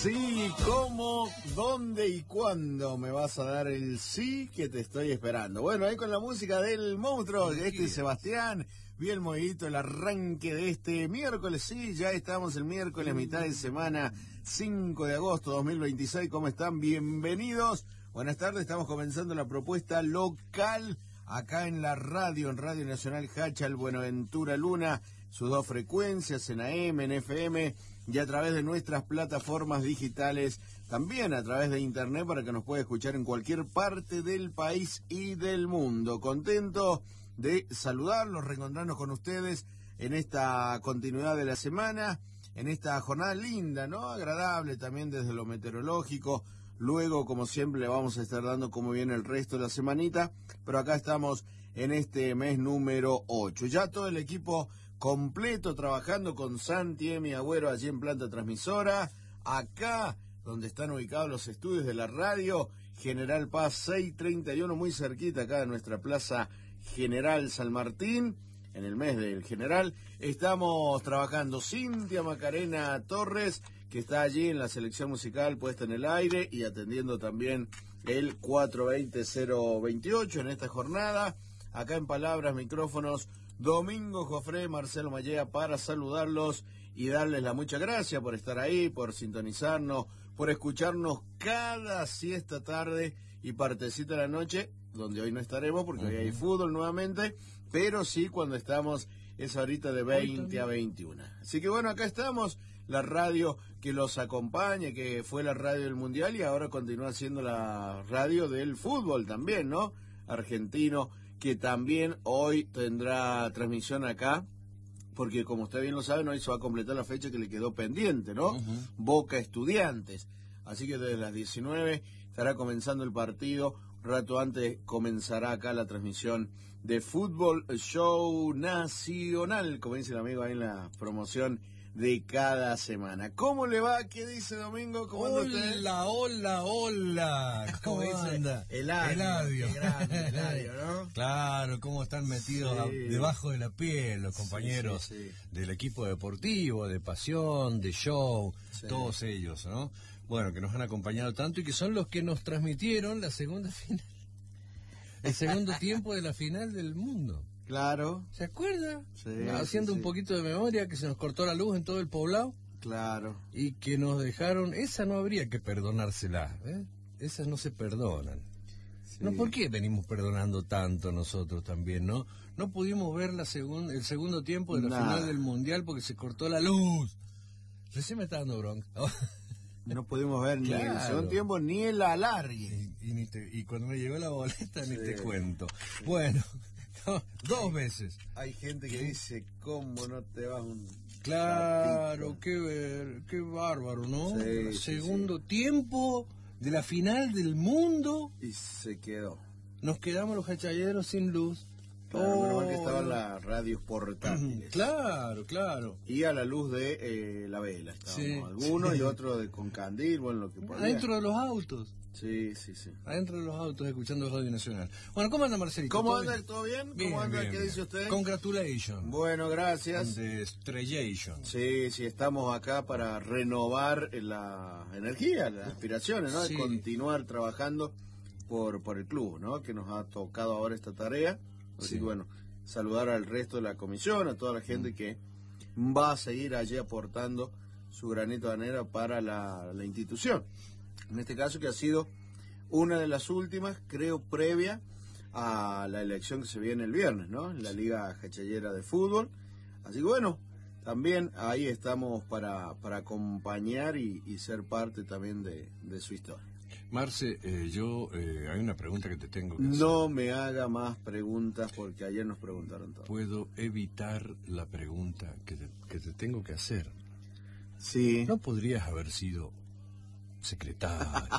Sí, ¿cómo, dónde y cuándo me vas a dar el sí que te estoy esperando? Bueno, ahí con la música del monstruo, Sebastián, bien movidito el arranque de este miércoles. Sí, ya estamos el miércoles, mitad de semana, 5 de agosto 2026. ¿Cómo están? Bienvenidos. Buenas tardes, estamos comenzando la propuesta local acá en la radio, en Radio Nacional Hachal, Buenaventura Luna, sus dos frecuencias, en AM, en FM, y a través de nuestras plataformas digitales, también a través de internet, para que nos pueda escuchar en cualquier parte del país y del mundo. Contento de saludarlos, reencontrarnos con ustedes en esta continuidad de la semana, en esta jornada linda, ¿no? Agradable también desde lo meteorológico. Luego, como siempre, le vamos a estar dando cómo viene el resto de la semanita, pero acá estamos en este mes número 8. Ya todo el equipo completo trabajando con Santi, Emi, Agüero allí en planta transmisora, acá donde están ubicados los estudios de la radio, General Paz 631, muy cerquita acá de nuestra Plaza General San Martín, en el mes del General. Estamos trabajando Cintia Macarena Torres, que está allí en la selección musical puesta en el aire y atendiendo también el 420-028 en esta jornada. Acá en palabras, micrófonos, Domingo Jofré, Marcelo Mallea, para saludarlos y darles la muchas gracias por estar ahí, por sintonizarnos, por escucharnos cada siesta tarde y partecita de la noche, donde hoy no estaremos porque hoy hay fútbol nuevamente, pero sí cuando estamos esa horita de 20 a 21. Así que bueno, acá estamos, la radio que los acompaña, que fue la radio del Mundial y ahora continúa siendo la radio del fútbol también, ¿no? Argentino, que también hoy tendrá transmisión acá, porque como usted bien lo sabe, hoy se va a completar la fecha que le quedó pendiente, ¿no? Boca Estudiantes. Así que desde las 19 estará comenzando el partido. Un rato antes comenzará acá la transmisión de Fútbol Show Nacional, como dice el amigo ahí en la promoción de cada semana. ¿Cómo le va? ¿Qué dice Domingo? ¿Cómo anda usted? Hola. ¿Cómo anda? Eladio. Qué grande, Eladio, ¿no? Claro, cómo están metidos debajo de la piel los compañeros del equipo deportivo, de Pasión, de Show, todos ellos, ¿no? Bueno, que nos han acompañado tanto y que son los que nos transmitieron la segunda final, el segundo tiempo de la final del mundo. Claro. ¿Se acuerda? Sí. Haciendo un poquito de memoria, que se nos cortó la luz en todo el poblado. Claro. Y que nos dejaron, esa no habría que perdonársela, ¿eh? Esas no se perdonan. Sí. No, ¿por qué venimos perdonando tanto nosotros también, no? No pudimos ver el segundo tiempo de la final del Mundial porque se cortó la luz. Recién me está dando bronca. No pudimos ver ni el segundo tiempo ni el alargue. Y cuando me llegó la boleta ni te cuento. Bueno, dos veces. Hay gente que dice, ¿cómo no te vas un... Claro, qué bárbaro, ¿no? Segundo tiempo de la final del mundo. Y se quedó. Nos quedamos los hachalleros sin luz. Claro, menos mal que estaban las radios portátiles. Claro. Y a la luz de la vela estábamos algunos y otros con candil, bueno, lo que podía. Adentro de los autos. Sí. Adentro de los autos escuchando Radio Nacional. Bueno, ¿cómo anda Marcelito? ¿Cómo anda? ¿Todo bien? ¿Cómo anda? ¿Qué dice usted? Congratulations. Bueno, gracias. De Estrellation. Sí, estamos acá para renovar la energía, las aspiraciones, ¿no? De continuar trabajando por el club, ¿no? Que nos ha tocado ahora esta tarea. Así que bueno, saludar al resto de la comisión, a toda la gente que va a seguir allí aportando su granito de arena para la institución. En este caso que ha sido una de las últimas, creo, previa a la elección que se viene el viernes, ¿no? En la Liga Hachallera de Fútbol. Así que bueno, también ahí estamos para acompañar y ser parte también de su historia. Marce, hay una pregunta que te tengo que hacer. No me haga más preguntas porque ayer nos preguntaron todo. ¿Puedo evitar la pregunta que te tengo que hacer? Sí. ¿No podrías haber sido secretario,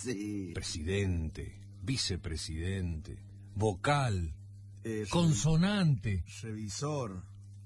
presidente, vicepresidente, vocal, consonante, revisor,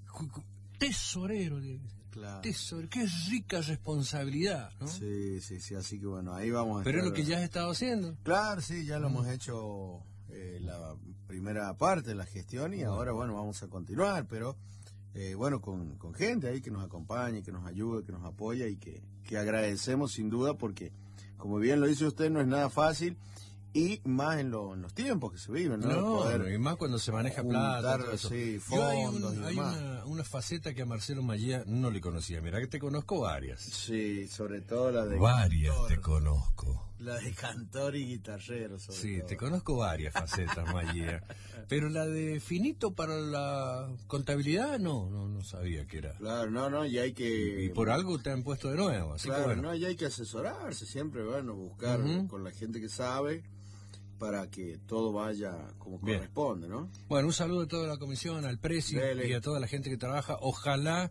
tesorero? Claro. Qué rica responsabilidad, ¿no? Sí, así que bueno, ahí vamos a Pero es lo que ya has estado haciendo. Claro, sí, ya lo hemos hecho la primera parte de la gestión y ahora, bueno, vamos a continuar, pero bueno, con gente ahí que nos acompaña, que nos ayuda, que nos apoya y que agradecemos sin duda porque, como bien lo dice usted, no es nada fácil. Y más en los tiempos que se viven, ¿no? No, y más cuando se maneja plata, todo eso. Sí, fondos hay una faceta que a Marcelo Magia no le conocía. Mira que te conozco varias. Sí, sobre todo la de varias cantor, te conozco. La de cantor y guitarrero, sobre sí, todo. Te conozco varias facetas, Magia. Pero la de finito para la contabilidad, no sabía que era. Claro, no, y hay que... Y por algo te han puesto de nuevo, así claro, que bueno. No, y hay que asesorarse siempre, bueno, buscar con la gente que sabe, para que todo vaya como bien corresponde, ¿no? Bueno, un saludo a toda la comisión, al Presi y a toda la gente que trabaja. Ojalá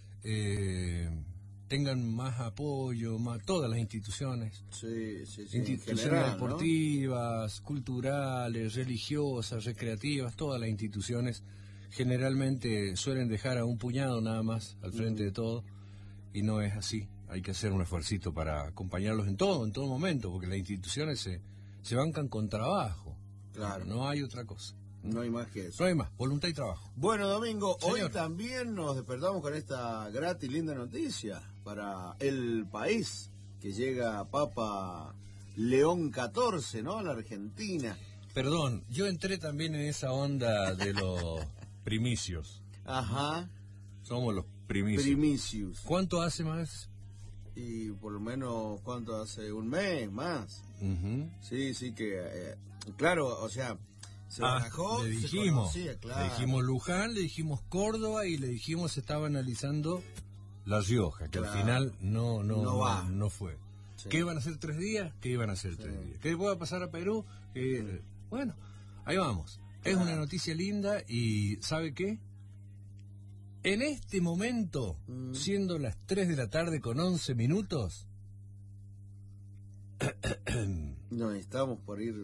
tengan más apoyo, todas las instituciones. Sí, instituciones general, deportivas, ¿no? Culturales, religiosas, recreativas, todas las instituciones generalmente suelen dejar a un puñado nada más al frente de todo, y no es así. Hay que hacer un esfuercito para acompañarlos en todo momento, porque las instituciones se bancan con trabajo. Claro. No hay otra cosa. No hay más que eso. No hay más, voluntad y trabajo. Bueno, Domingo, señor, hoy también nos despertamos con esta grata y linda noticia para el país, que llega Papa León XIV, ¿no? A la Argentina. Perdón, yo entré también en esa onda de los primicios. Ajá. Somos los primicios. ¿Cuánto hace más? Y por lo menos, ¿cuánto hace? Un mes más. Sí, que, claro, o sea, se barajó, le dijimos, le dijimos Luján, le dijimos Córdoba y le dijimos estaba analizando La Rioja, que al final no fue. Sí. ¿Qué iban a hacer 3 días? ¿Qué iban a hacer 3 días? ¿Qué pueda pasar a Perú? Bueno, ahí vamos. Es una noticia linda y ¿sabe qué? En este momento, siendo las 3 de la tarde con 11 minutos, no, estamos por ir.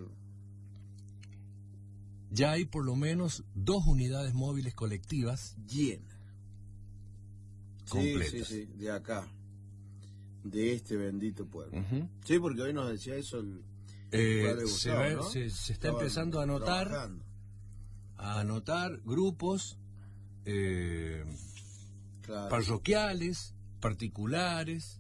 Ya hay por lo menos 2 unidades móviles colectivas llenas. Completas. Sí, de acá. De este bendito pueblo. Sí, porque hoy nos decía eso el padre Gustavo, ¿no? se está empezando a anotar grupos parroquiales, particulares,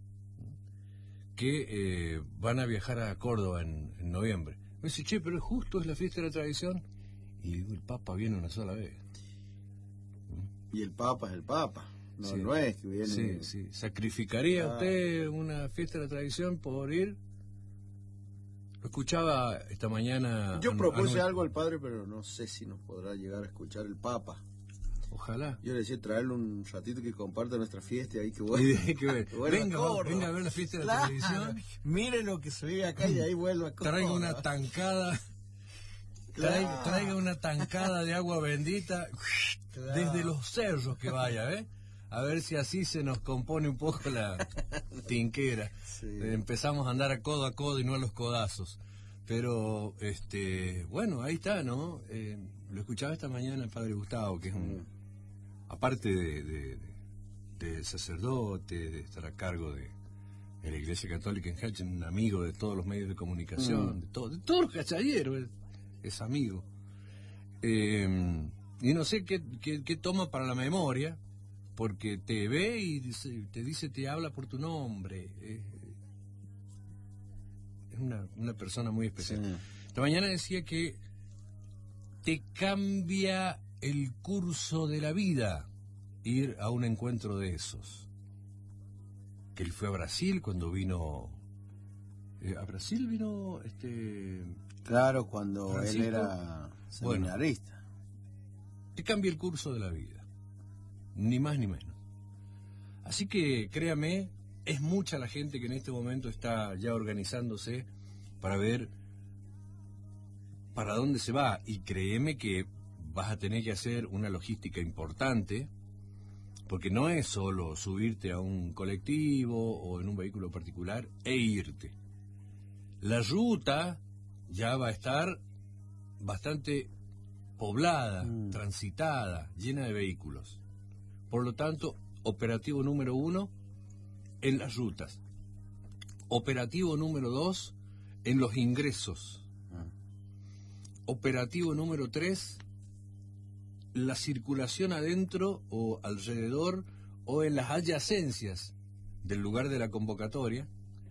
que van a viajar a Córdoba en noviembre. Me dice, che, pero justo es la fiesta de la tradición. Y digo, el Papa viene una sola vez. Y el Papa es el Papa, no es que viene... Sí. ¿Sacrificaría usted una fiesta de la tradición por ir? Lo escuchaba esta mañana... Yo propuse algo al padre, pero no sé si nos podrá llegar a escuchar el Papa. Ojalá. Yo le decía traerle un ratito que comparta nuestra fiesta y ahí que bueno. Venga a ver la fiesta de la televisión. Mire lo que se vive acá y ahí vuelva a Córdoba. Traiga una tancada. Traiga una tancada de agua bendita desde los cerros que vaya, a ver si así se nos compone un poco la tinquera. Empezamos a andar a codo y no a los codazos. Pero bueno, ahí está, ¿no? Lo escuchaba esta mañana el padre Gustavo, que es aparte de sacerdote, de estar a cargo de la Iglesia Católica en Hatch, un amigo de todos los medios de comunicación, de todos los cachalleros, es amigo. Y no sé qué toma para la memoria, porque te ve y te habla por tu nombre. Es una persona muy especial. Esta mañana decía que te cambia el curso de la vida ir a un encuentro de esos. Que él fue a Brasil cuando vino... ¿A Brasil vino Claro, cuando Francisco, él era seminarista. Bueno, te cambia el curso de la vida. Ni más ni menos. Así que, créame, es mucha la gente que en este momento está ya organizándose para ver para dónde se va. Y créeme que vas a tener que hacer una logística importante, porque no es solo subirte a un colectivo o en un vehículo particular e irte. La ruta ya va a estar bastante poblada, transitada, llena de vehículos. Por lo tanto, operativo número 1 en las rutas. Operativo número 2 en los ingresos. Operativo número 3, la circulación adentro o alrededor o en las adyacencias del lugar de la convocatoria.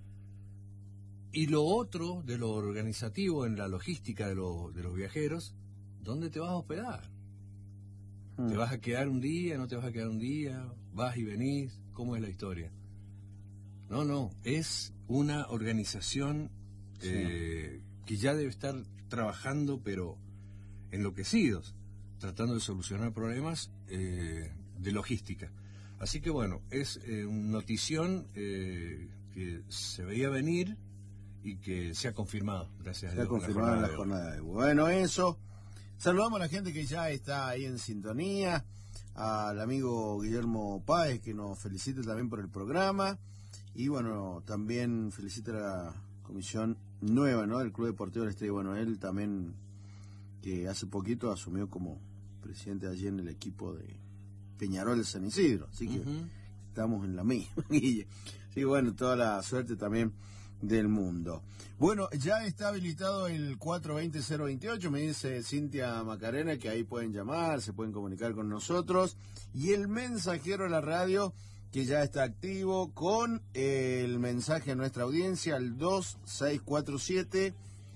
Y lo otro, de lo organizativo, en la logística de los viajeros, ¿dónde te vas a hospedar? ¿Te vas a quedar un día? ¿No te vas a quedar un día? ¿Vas y venís? ¿Cómo es la historia? No, es una organización que ya debe estar trabajando, pero enloquecidos, tratando de solucionar problemas de logística. Así que bueno, es una notición que se veía venir y que se ha confirmado, gracias a Dios. Se ha confirmado en la jornada de hoy. Bueno, eso. Saludamos a la gente que ya está ahí en sintonía, al amigo Guillermo Páez, que nos felicita también por el programa, y bueno, también felicita a la comisión nueva, ¿no?, del Club Deportivo del Este. Bueno, él también, que hace poquito asumió como presidente allí en el equipo de Peñarol de San Isidro, así que estamos en la misma. Así que bueno, toda la suerte también del mundo. Bueno, ya está habilitado el 420-028, me dice Cintia Macarena, que ahí pueden llamar, se pueden comunicar con nosotros, y el mensajero de la radio, que ya está activo con el mensaje a nuestra audiencia, al 2647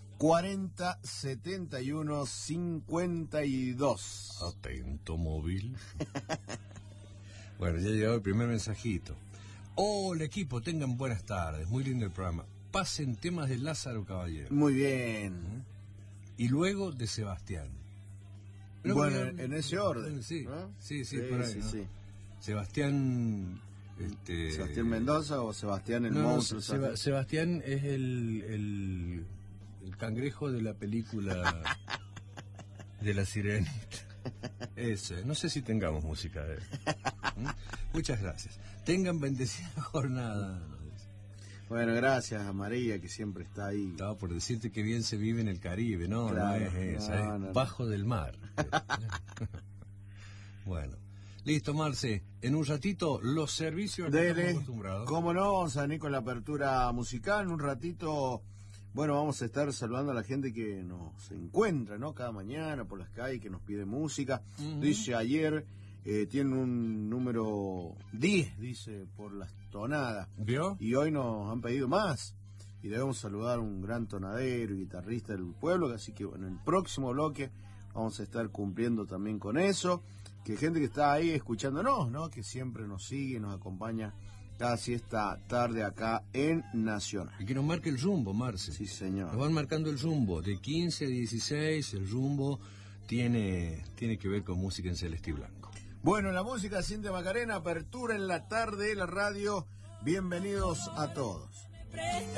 4071 52. Atento, móvil. Bueno, ya llegó el primer mensajito. Hola, equipo, tengan buenas tardes, muy lindo el programa. Pasen temas de Lázaro Caballero. Muy bien. Y luego de Sebastián. Pero bueno, en ese orden. Sí, ¿no? sí, por ahí, ¿no? Sí. Sebastián... ¿Sebastián Mendoza o Sebastián el monstruo? Sebastián es el cangrejo de la película de la Sirenita. Ese, no sé si tengamos música de él. Muchas gracias. Tengan bendecida jornada. Bueno, gracias a María, que siempre está ahí. Estaba por decirte que bien se vive en el Caribe, no, claro, no es esa, es bajo del mar. Bueno, listo, Marce. En un ratito, los servicios que estamos acostumbrados. Cómo no, vamos a venir con la apertura musical. En un ratito, bueno, vamos a estar saludando a la gente que nos encuentra, ¿no?, cada mañana por las calles, que nos pide música. Dice ayer, tienen un número 10, dice, por las tonadas. ¿Vio? Y hoy nos han pedido más. Y debemos saludar a un gran tonadero y guitarrista del pueblo. Así que, bueno, en el próximo bloque vamos a estar cumpliendo también con eso. Que gente que está ahí escuchándonos, ¿no?, que siempre nos sigue, nos acompaña casi esta tarde acá en Nacional. Y que nos marque el rumbo, Marce. Sí, señor. Nos van marcando el rumbo. De 15 a 16, el rumbo tiene que ver con música en celeste y blanco. Bueno, la música Cintia Macarena, apertura en la tarde de la radio. Bienvenidos a todos.